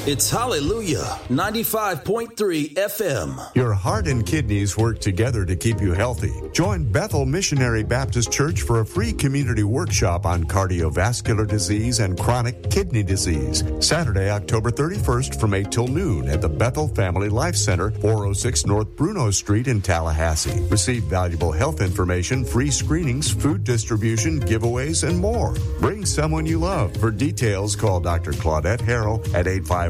It's Hallelujah 95.3 FM. Your heart and kidneys work together to keep you healthy. Join Bethel Missionary Baptist Church for a free community workshop on cardiovascular disease and chronic kidney disease. Saturday, October 31st from 8 till noon at the Bethel Family Life Center, 406 North Bruno Street in Tallahassee. Receive valuable health information, free screenings, food distribution, giveaways, and more. Bring someone you love. For details, call Dr. Claudette Harrell at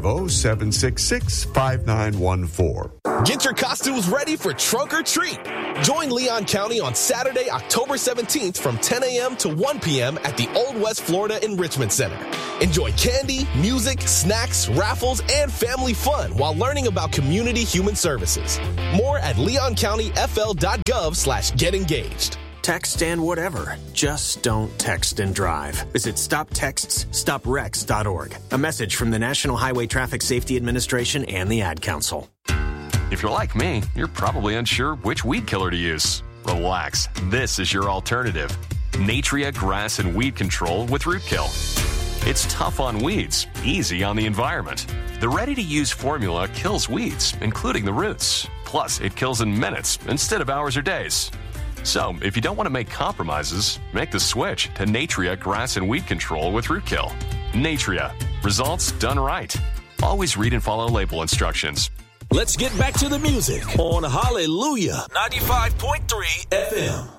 850-766-5914. Get your costumes ready for Trunk or Treat. Join Leon County on Saturday, October 17th from 10 a.m. to 1 p.m. at the Old West Florida Enrichment Center. Enjoy candy, music, snacks, raffles, and family fun while learning about community human services. More at leoncountyfl.gov/getengaged. Text and whatever. Just don't text and drive. Visit StopTextsStopWrecks.org. A message from the National Highway Traffic Safety Administration and the Ad Council. If you're like me, you're probably unsure which weed killer to use. Relax. This is your alternative. Natria Grass and Weed Control with Root Kill. It's tough on weeds, easy on the environment. The ready-to-use formula kills weeds, including the roots. Plus, it kills in minutes instead of hours or days. So, if you don't want to make compromises, make the switch to Natria Grass and Weed Control with Root Kill. Natria. Results done right. Always read and follow label instructions. Let's get back to the music on Hallelujah 95.3 FM.